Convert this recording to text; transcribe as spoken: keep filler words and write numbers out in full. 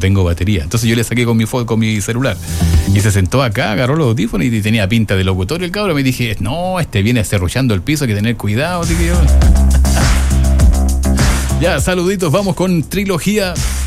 tengo batería. Entonces yo le saqué con mi fo- con mi celular. Y se sentó acá, agarró los audífonos y tenía pinta de locutorio el cabrón. Me dije, no, este viene serruchando el piso, hay que tener cuidado. Dije yo. Ya, saluditos, vamos con trilogía